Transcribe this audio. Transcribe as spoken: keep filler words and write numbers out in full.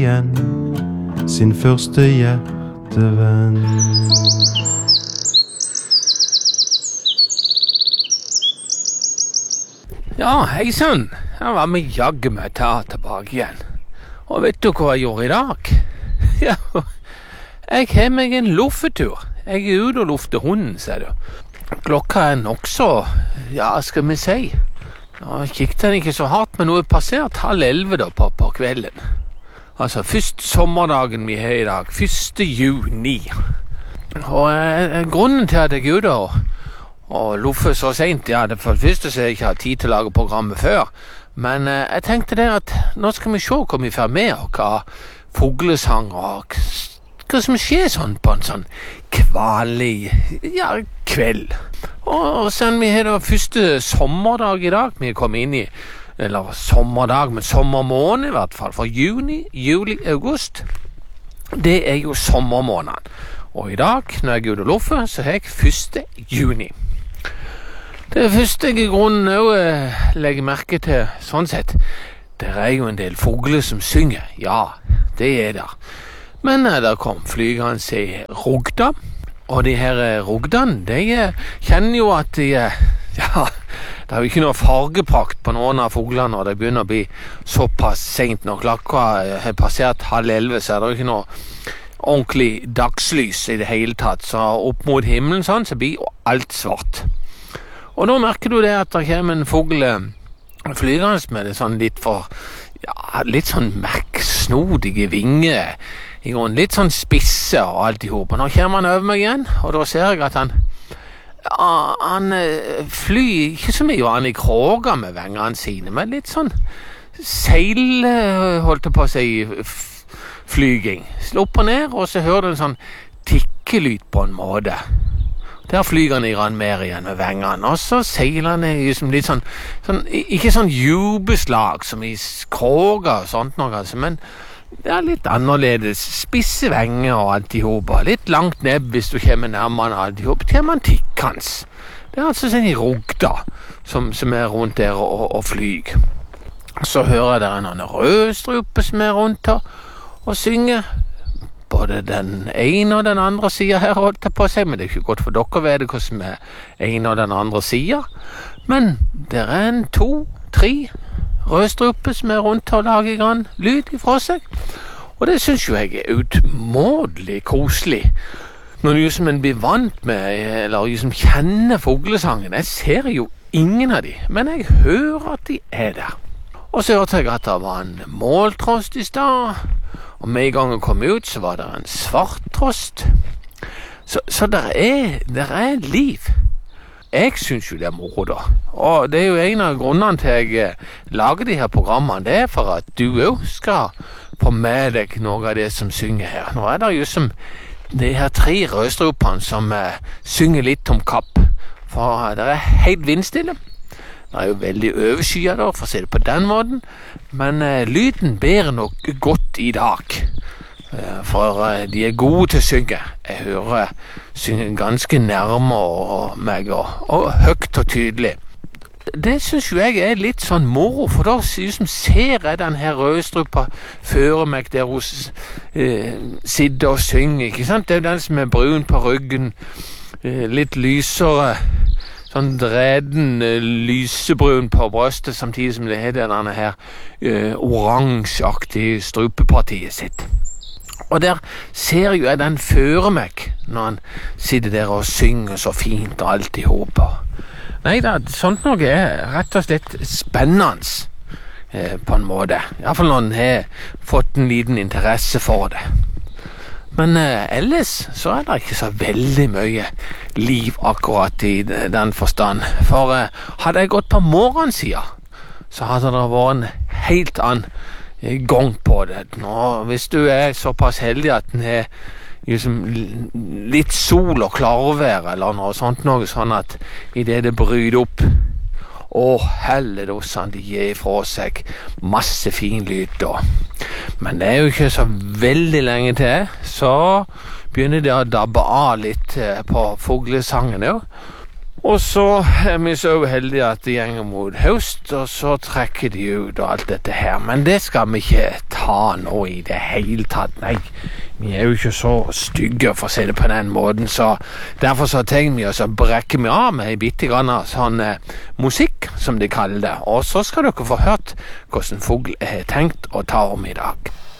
igjen sin første hjertevenn. Ja, hei sann. Jeg var med jagge meg ta tilbake igjen. Og vet du hva jeg gjorde i dag? Ja, jeg har meg en luffetur. Jeg er ute og lufter hunden, ser du. Klokka er nok så, ja, skal vi si. Nå kikket den ikke så hardt, men nå er passert halv elleve da på, på kvelden. Altså, først sommerdagen vi har i dag, første juni. Og eh, grunnen til at jeg er ute og, og luffer så sent, ja, det for det første så jeg ikke har tid til å lage programmet før. Men eh, jeg tenkte det at nå skal vi se hva vi får med, og hva fuglesang og hva som skjer sånn på en sånn kvalig, ja, kveld. Og sen vi har da første sommerdag i dag, vi er kommet inn i, eller sommerdag, men sommermåned i hvert fall, for juni, juli, august, det er jo sommermåneden. Og i dag, når jeg er ute og luffer, så har jeg første juni. Det første jeg i grunnen også eh, legger merke til, sånn sett, det er jo en del fugler som synger, ja, det er der. Men eh, der kom flygene i Rugda, og de her eh, Rugdene, de eh, kjenner jo at de, eh, ja, det er jo ikke noe fargeprakt på noen av fuglene når det begynner å bli såpass sent når klokka har passert halv elleve, så er det jo ikke noe ordentlig dagslys i det hele tatt, så opp mot himmelen sånn, så blir alt svart. Og nå merker du det at det kommer en fugl flygende med det sånn litt for, ja, litt sånn merksnodige vinger, i grunnen litt sånn spisse og alt i hop. Og nå kommer han over meg igjen, og da ser jeg at han Ja, han flyr ikke så mye, han i kråga med vengene sine, men litt sånn seil, holdt det på å si, flyging. Slupper ned, og så hører du en sånn tikkelyd på en måte. Der flyger han i grann mer igjen med vengene, og så seiler han liksom litt sånn, sånn, ikke sånn jubeslag som i kråga og sånt noe, altså, men det er litt annerledes, spisse venger og alt i hopa, litt langt nebb hvis du kommer nærmere alt i hopa, til man tikkans. Det er altså sånn i Rugda som, som er rundt der og, og flyg. Så hører dere en rødstrupe som er rundt her og synger. Både den ene og den andre siden her holdt jeg på å si, men det er ikke godt for dere å vite hva som er en og den andre siden. Men det er en to, tre rødstrupe som er rundt og lager grann lyd ifra seg, og det synes jo jeg er utmådelig koselig når du liksom en blir vant med eller liksom kjenner fuglesangen. Jeg ser jo ingen av de, men jeg hører at de er der. Og så hørte jeg at det var en måltrost i stad, og med en gang jeg kom ut så var det en svarttrost, så, så der er, der er liv. Jeg synes jo det er moro da, og det er jo en av grunnene til jeg eh, lager de her programmene, det er for at du også skal få med deg noe av det som synger her. Nå er det jo som de her tre rødstrupene som eh, synger litt om kapp, for eh, det er helt vindstille. Det er jo veldig overskyet da, for å si det på den måten, men eh, lyden bærer nok godt i dag. For de er gode til å synge. Jeg hører synge ganske nærme meg og, og høyt og tydelig. Det synes jo jeg er litt sånn moro, for da liksom ser jeg den her rødstrupa føre meg der hun eh, sitter og synger, ikke sant? Det er den som er brun på ryggen, eh, litt lysere, sånn dreden, eh, lysebrun på brøstet, samtidig som det heter denne her eh, oransjeaktige strupepartiet sitt. Og der ser jo jeg den føre meg når han sitter der og synger så fint og alt i hopa. Nei da, sånt noe er rett og slett spennende eh, på en måte. I hvert fall når han har fått en liten interesse for det. Men eh, ellers så er det ikke så veldig mye liv akkurat i den forstand. For eh, hadde jeg gått på morgensiden, så hadde det vært en helt annen gang på det. Nå, hvis du er såpass heldig at den er liksom litt sol og klarvær eller noe sånt, noe sånn at i det det bryter opp, å helledossan, de gir fra seg masse fin lyd da. Men det er jo ikke så veldig lenge til, så begynner det å dabbe av litt på fuglesangen jo. Og så er vi så uheldige at det gjenger mot høst, og så trekker de ut og alt dette her. Men det skal vi ikke ta nå i det hele tatt. Nei, vi er jo ikke så stygge for å si det på den måten, så derfor så tenker vi oss å brekke vi av med en bitte grann sånn eh, musikk, som de kaller det. Og så skal dere få hørt hvordan fugl er tenkt å ta om i dag.